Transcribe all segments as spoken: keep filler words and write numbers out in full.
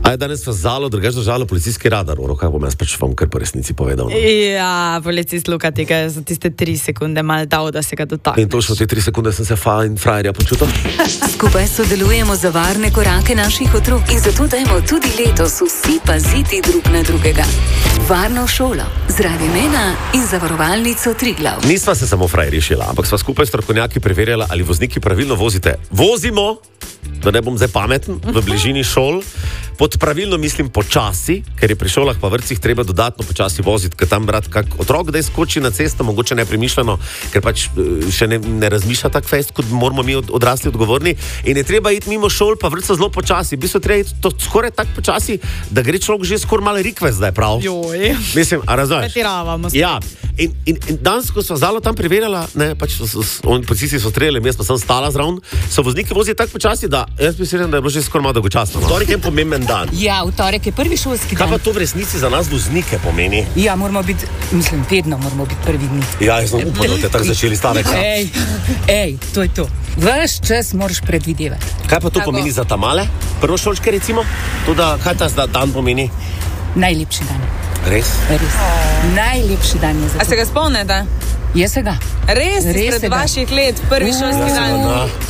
A je danes vas zalo, drugače držalo policijski radar, v rokah bom jaz pač vam kar po resnici povedal. No? Ja, policist Luka tega za tiste tri sekunde mal dal, da se ga dotakne. In točno te tri sekunde sem se fajn frajerja počutil. Skupaj sodelujemo za varne korake naših otrok in zato dajmo tudi letos vsi paziti drug na drugega. Varno šolo, z Radiem Ena in zavarovalnico Triglav. Nisva se samo frajerji šila, ampak sva skupaj s strokovnjaki preverjala, ali vozniki pravilno vozite. Vozimo, da ne bom zdaj pameten, v bližini šol. Pod pravilno mislim počasi, ker je pri šolah pa vrtcih treba dodatno počasi voziti, ker tam brat kak otrok, da skoči na cesto, mogoče nepremišljeno, ker pač še ne, ne razmišlja tak fest, kot moramo mi odrasli odgovorni. In je treba iti mimo šol, pa vrtca zelo počasi. V bistvu treba iti to skoraj tako počasi, da gre človek že skoraj malo rikves, da je prav. Joj. Mislim, a razumeš? Pretiravamo se. Ja. In, in, in danes, ko smo zalo tam preverjala, ne, pač oni policisti so streljali, jaz pa sem stala zraven, so vozniki vozili tako počasi, da jaz mislim, da je bilo že skoraj malo dolgočasno. No? Torek je pomemben dan. Ja, v torek je prvi šolski dan. Kaj pa to v resnici za nas voznike pomeni? Ja, moramo biti, mislim, vedno moramo biti prvi dni. Ja, jaz sem upal, da te tako začeli stavek. Ej, ej, to je to. Ves čas moraš predvidevati. Kaj pa to tako pomeni za tamale? Prvošolčke recimo? To, da, kaj ta dan pomeni? Najlepši dan. Res? Res. Najlepši dan je za to. A se ga spomnite? Jaz se ga. Res, Res pred vaših let, prvi šolski dan.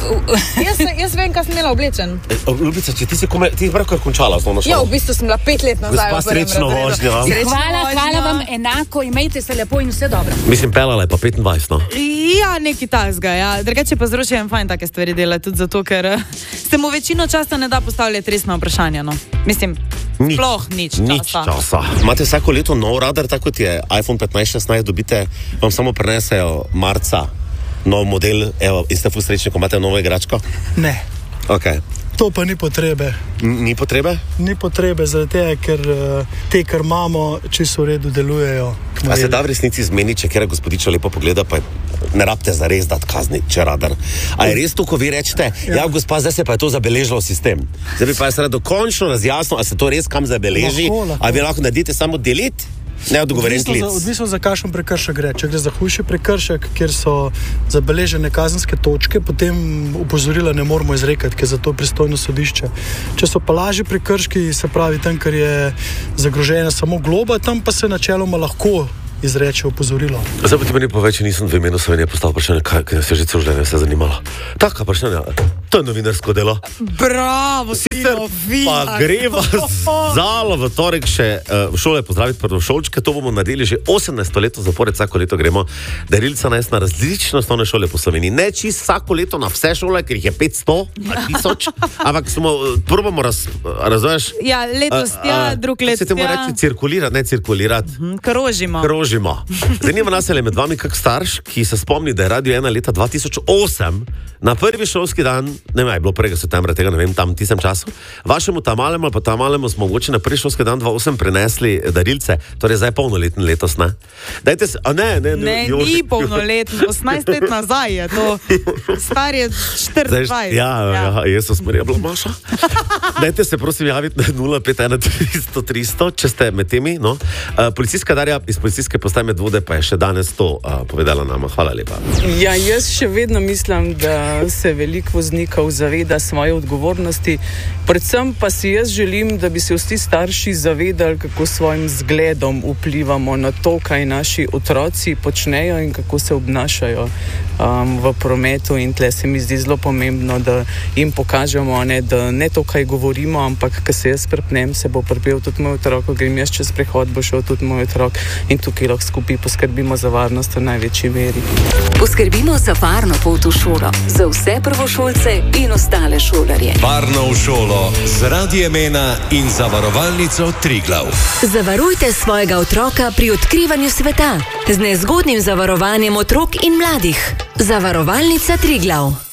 Jaz, jaz vem, kaj sem imela oblečen. E, Ljubica, če ti si kome, ti si pravkar končala osnovno šolo. Ja, v bistvu sem bila pet let nazaj. Gospa, srečno vožnjo. Hvala, hvala vam enako, imejte se lepo in vse dobro. Mislim, pelala je pa petindvajset, no. Ja, nekaj takega, ja. Drugače pa z Rošijem fajn take stvari delati, tudi zato, ker se mu večino časa ne da postavljati resna vprašanja, no. Mislim, Nič, sploh nič časa. Nič časa. Imate vsako leto nov radar, tako kot je iPhone petnajst šestnajst, dobite, vam samo prenesejo marca nov model, evo, in ste ful srečni, ko imate novo igračko? Ne. Ok. To pa ni potrebe. N- ni potrebe? Ni potrebe, zaradi tega, ker uh, te, kar imamo, čisto v redu delujejo. A se da v resnici zmeni, če kjer gospodiča lepo pogleda, pa ne rabite za res dati kazni, če radar. A je res to, ko vi rečete, ja, ja gospa, zdaj se pa je to zabeležilo v sistem. Zdaj bi pa jaz rado končno razjasnil, a se to res kam zabeleži, lahko, lahko. A vi lahko naredite samo delete? Ne odgovoren klic. Odvisno, odvisno za kakšen prekršek gre. Če gre za hujši prekršek, kjer so zabeležene kazenske točke, potem opozorila ne moramo izrekati, ker je za to pristojno sodišče. Če so pa lažji prekrški, se pravi tam, kjer je zagrožena samo globa, tam pa se načeloma lahko izreče opozorilo. Zdaj pa ti meni povej, če nisem v imenu Slovenije postal vprašanje, kaj, kaj se je že celo življenje vse zanimalo. Taka vprašanja, to je novinarsko delo. Bravo, Sino, vi. Pa greva zalo v torek še uh, v šole pozdraviti prvošolčke, to bomo naredili že osemnajsto leto zapored, vsako leto gremo darilca najst na različne osnovne šole po Sloveniji. Ne čist vsako leto na vse šole, ker jih je petsto, na tisoč, ampak smo, probamo raz, razumeš? Ja, letos ja, drug let se temu ja. reči cirkulirati, ne cirkulirati. Hm, krožimo. Krožimo. Zanima nas, ali je med vami kak starš, ki se spomni, da je Radio ena leta dva tisoč osem na prvi šolski dan, ne vem, je bilo prvega septembra, tega ne vem, tam tistem času, vašemu tamalemu ali pa tamalemu smo mogoče na prvi šolski dan dva tisoč osem prenesli darilce, torej zdaj polnoletni letos, ne? Dajte se, a ne, ne, ne, jo, ni polnoletni, osemnajst let nazaj je to, star je štiriindvajset. Ja, ja, ja, jaz sem Marija bila Maša. Dajte se prosim javiti na nula pet ena tristo tristo, če ste med temi, no. Uh, policijska Darja iz policijske postaje Medvode pa je še danes to uh, povedala nama. Hvala lepa. Ja, jaz še vedno mislim, da se veliko voznikov zaveda svoje odgovornosti. Predvsem pa si jaz želim, da bi se vsi starši zavedali, kako svojim zgledom vplivamo na to, kaj naši otroci počnejo in kako se obnašajo um, v prometu. In tle se mi zdi zelo pomembno, da jim pokažemo, ne, da ne to, kaj govorimo, ampak ko se jaz prepnem, se bo prepel tudi moj otrok, ko grem jaz čez prehod, bo šel tudi moj otrok in tukaj lahko skupaj poskrbimo za varnost v največji meri. Poskrbimo za varno pot v šolo, za vse prvošolce in ostale šolarje. Varno v šolo z Radiem Ena in zavarovalnico Triglav. Zavarujte svojega otroka pri odkrivanju sveta z nezgodnim zavarovanjem otrok in mladih. Zavarovalnica Triglav.